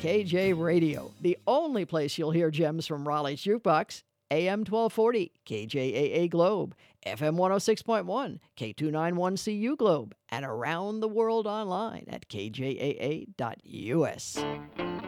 KJ Radio, the only place you'll hear gems from Raleigh's Jukebox. AM 1240, KJAA Globe, FM 106.1, K291CU Globe, and around the world online at kjaa.us.